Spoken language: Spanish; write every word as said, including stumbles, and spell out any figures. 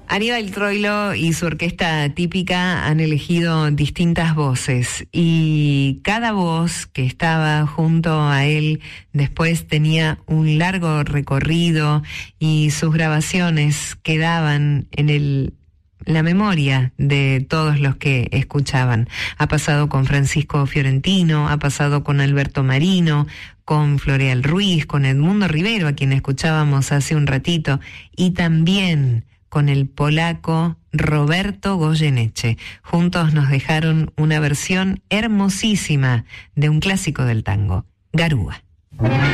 Aníbal Troilo y su orquesta típica han elegido distintas voces y cada voz que estaba junto a él después tenía un largo recorrido y sus grabaciones quedaban en el la memoria de todos los que escuchaban. Ha pasado con Francisco Fiorentino, ha pasado con Alberto Marino, con Floreal Ruiz, con Edmundo Rivero, a quien escuchábamos hace un ratito, y también con el polaco Roberto Goyeneche. Juntos nos dejaron una versión hermosísima de un clásico del tango, Garúa.